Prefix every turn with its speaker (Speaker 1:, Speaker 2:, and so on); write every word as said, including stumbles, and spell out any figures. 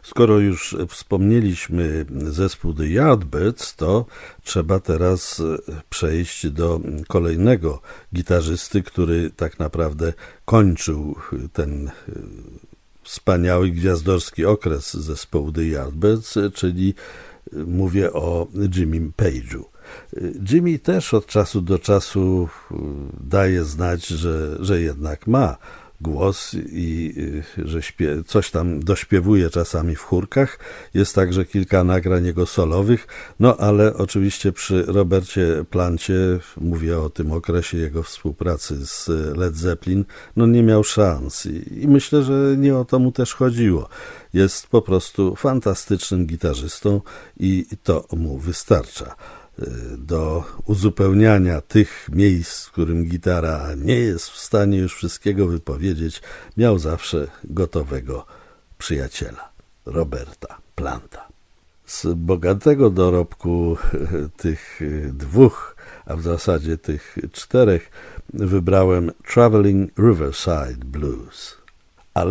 Speaker 1: Skoro już wspomnieliśmy zespół The Yardbirds, to trzeba teraz przejść do kolejnego gitarzysty, który tak naprawdę kończył ten wspaniały gwiazdorski okres zespołu The Yardbirds, czyli mówię o Jimmym Page'u. Jimmy też od czasu do czasu daje znać, że, że jednak ma głos i że śpie, coś tam dośpiewuje czasami w chórkach. Jest także kilka nagrań jego solowych, no ale oczywiście przy Robercie Plancie, mówię o tym okresie jego współpracy z Led Zeppelin, no nie miał szans i, i myślę, że nie o to mu też chodziło. Jest po prostu fantastycznym gitarzystą i to mu wystarcza do uzupełniania tych miejsc, w którym gitara nie jest w stanie już wszystkiego wypowiedzieć. Miał zawsze gotowego przyjaciela, Roberta Planta. Z bogatego dorobku tych dwóch, a w zasadzie tych czterech, wybrałem Traveling Riverside Blues.